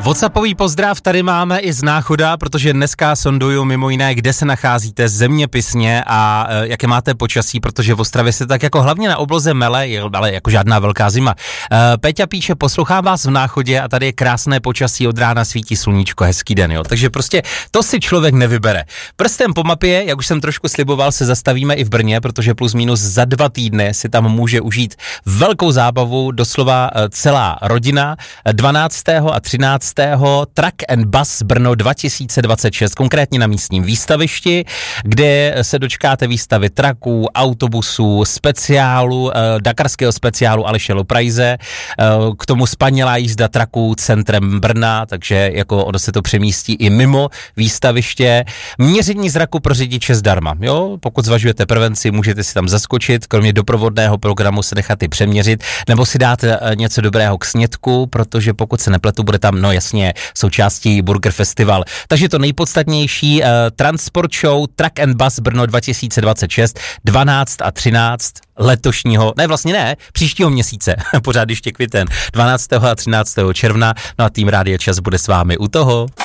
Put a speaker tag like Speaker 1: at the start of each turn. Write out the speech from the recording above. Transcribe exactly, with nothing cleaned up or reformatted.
Speaker 1: WhatsAppový pozdrav tady máme i z Náchoda, protože dneska sonduju mimo jiné, kde se nacházíte zeměpisně a e, jaké máte počasí, protože v Ostravě se tak jako hlavně na obloze mele, ale jako žádná velká zima. E, Peťa píše, poslouchám vás v Náchodě a tady je krásné počasí, od rána svítí sluníčko, hezký den, jo. Takže prostě to si člověk nevybere. Prstem po mapě, jak už jsem trošku sliboval, se zastavíme i v Brně, protože plus minus za dva týdny si tam může užít velkou zábavu, doslova celá rodina. dvanáctého a třináctého Truck and Bus Brno dva tisíce dvacet šest, konkrétně na místním výstavišti, kde se dočkáte výstavy traků, autobusů, speciálu, eh, dakarského speciálu Aleše Loprajze, eh, k tomu spanilá jízda traků centrem Brna, takže jako ono se to přemístí i mimo výstaviště. Měření zraku pro řidiče zdarma, jo, pokud zvažujete prevenci, můžete si tam zaskočit, kromě doprovodného programu se nechat i přeměřit, nebo si dát eh, něco dobrého k snědku, protože pokud se nepletu, bude tam, no jasně, součástí Burger Festival. Takže to nejpodstatnější, uh, Transport Show Truck and Bus Brno dva tisíce dvacet šest, dvanáct a třináct letošního, ne vlastně ne, příštího měsíce, pořád ještě květen, dvanáctého a třináctého června, no a tým Rádia Čas bude s vámi u toho.